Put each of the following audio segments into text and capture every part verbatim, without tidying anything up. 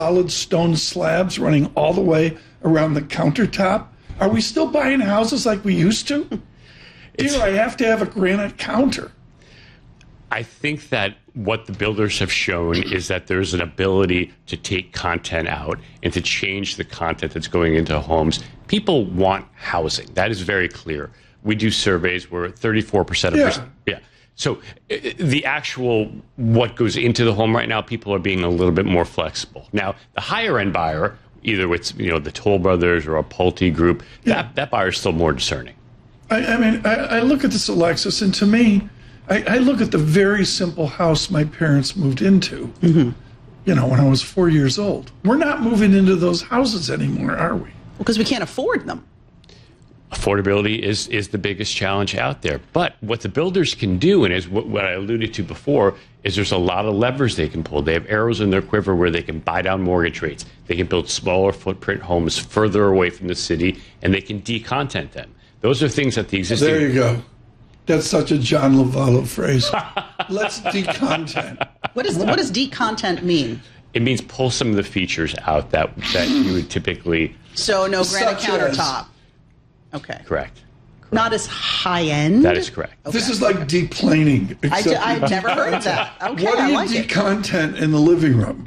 solid stone slabs running all the way around the countertop? Are we still buying houses like we used to? Dear, I have to have a granite counter. I think that what the builders have shown is that there's an ability to take content out and to change the content that's going into homes. People want housing. That is very clear. We do surveys where thirty-four percent of Yeah. pers- yeah. So uh, the actual what goes into the home right now, people are being a little bit more flexible. Now, the higher end buyer, either it's you know the Toll Brothers or a Pulte Group, Yeah. that that buyer is still more discerning. I, I mean, I, I look at this, Alexis, and to me, I, I look at the very simple house my parents moved into, Mm-hmm. you know, when I was four years old. We're not moving into those houses anymore, are we? Because we can't afford them. Affordability is is the biggest challenge out there. But what the builders can do, and is what, what I alluded to before, is there's a lot of levers they can pull. They have arrows in their quiver where they can buy down mortgage rates. They can build smaller footprint homes further away from the city, and they can decontent them. Those are things that the existing... There you go. That's such a John Lovallo phrase. Let's decontent. What is what does decontent mean? It means pull some of the features out that, that you would typically... So no granite Such as- countertop. Okay. Correct. Correct. Not as high end. That is correct. This is like deplaning. I except I've never heard of that. Okay, what do I you like it. decontent in the living room?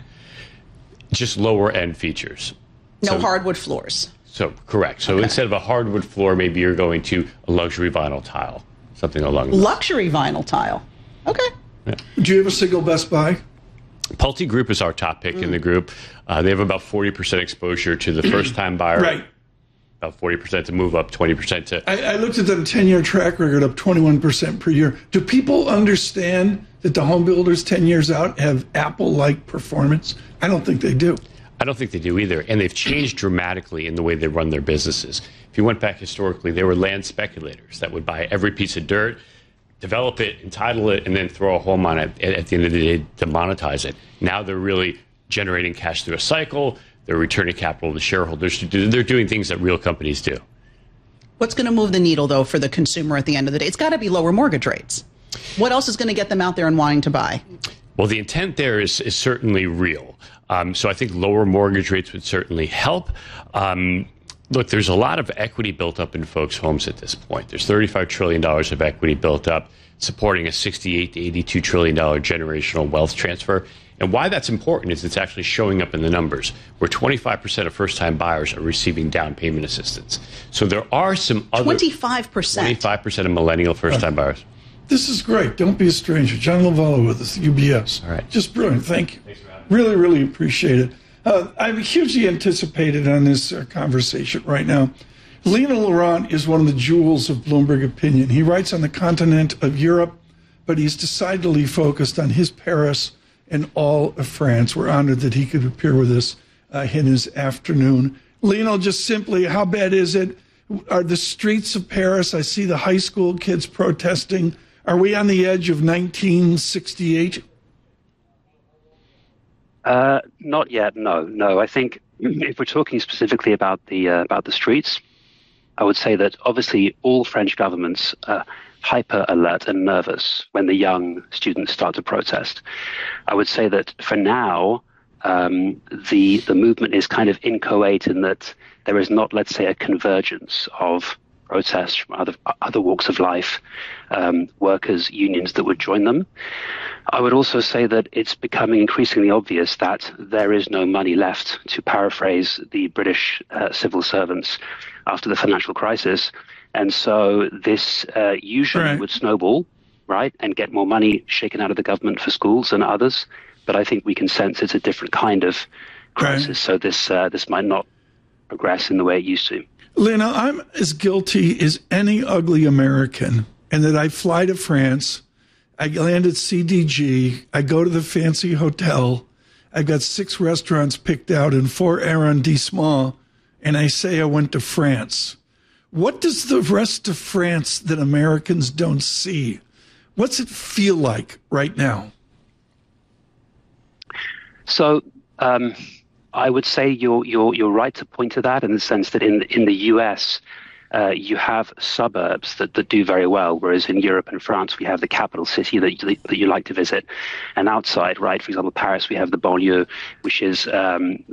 Just lower end features. No So- hardwood floors. So, correct. So instead of a hardwood floor, maybe you're going to a luxury vinyl tile, something along those. Luxury vinyl tile. Okay. Do you have a single Best Buy? Pulte Group is our top pick in the group. Uh, they have about forty percent exposure to the first-time buyer. Right. About forty percent to move up, twenty percent to... I, I looked at the ten-year track record, up twenty-one percent per year. Do people understand that the home builders ten years out have Apple-like performance? I don't think they do. I don't think they do either. And they've changed dramatically in the way they run their businesses. If you went back historically, they were land speculators that would buy every piece of dirt, develop it, entitle it, and then throw a home on it at, at the end of the day to monetize it. Now they're really generating cash through a cycle. They're returning capital to shareholders. They're doing things that real companies do. What's going to move the needle, though, for the consumer at the end of the day? It's got to be lower mortgage rates. What else is going to get them out there and wanting to buy? Well, the intent there is, is certainly real. Um, so I think lower mortgage rates would certainly help. Um, look, there's a lot of equity built up in folks' homes at this point. There's thirty-five trillion dollars of equity built up, supporting a sixty-eight to eighty-two trillion dollars generational wealth transfer. And why that's important is it's actually showing up in the numbers, where twenty-five percent of first-time buyers are receiving down payment assistance. So there are some other... twenty-five percent. twenty-five percent of millennial first-time buyers. This is great. Don't be a stranger. John Lovallo with us, U B S. All right. Just brilliant. Thank you. Really, really appreciate it. Uh, I'm hugely anticipated on this uh, conversation right now. Lionel Laurent is one of the jewels of Bloomberg Opinion. He writes on the continent of Europe, but he's decidedly focused on his Paris and all of France. We're honored that he could appear with us uh, in his afternoon. Lionel, just simply, how bad is it? Are the streets of Paris, I see the high school kids protesting. Are we on the edge of nineteen sixty-eight? Uh, not yet. No, no. I think if we're talking specifically about the uh, about the streets, I would say that obviously all French governments are hyper alert and nervous when the young students start to protest. I would say that for now, um, the the movement is kind of inchoate in that there is not, let's say, a convergence of protests from other other walks of life, um, workers, unions that would join them. I would also say that it's becoming increasingly obvious that there is no money left, to paraphrase the British uh, civil servants after the financial crisis. And so this uh, usually Right. would snowball, right, and get more money shaken out of the government for schools and others. But I think we can sense it's a different kind of crisis. Right. So this uh, this might not progress in the way it used to. Lena, I'm as guilty as any ugly American in that I fly to France, I land at C D G, I go to the fancy hotel, I've got six restaurants picked out in four arrondissements, and I say I went to France. What does the rest of France that Americans don't see? What's it feel like right now? So um, I would say you're you're you're right to point to that in the sense that in in the U S, uh, you have suburbs that, that do very well, whereas in Europe and France, we have the capital city that you, that you like to visit. And outside, right, for example, Paris, we have the banlieue, which is um,